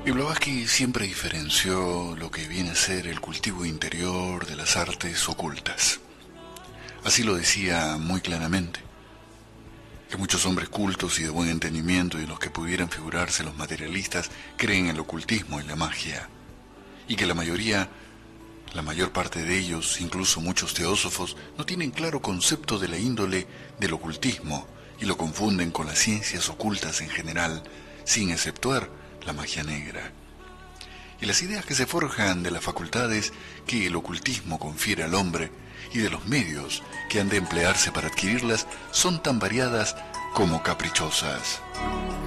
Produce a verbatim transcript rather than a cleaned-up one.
Y Blavatsky siempre diferenció lo que viene a ser el cultivo interior de las artes ocultas. Así lo decía muy claramente, que muchos hombres cultos y de buen entendimiento y en los que pudieran figurarse los materialistas creen en el ocultismo y la magia, y que la mayoría, la mayor parte de ellos, incluso muchos teósofos, no tienen claro concepto de la índole del ocultismo y lo confunden con las ciencias ocultas en general, sin exceptuar la magia negra. Y las ideas que se forjan de las facultades que el ocultismo confiere al hombre y de los medios que han de emplearse para adquirirlas son tan variadas como caprichosas.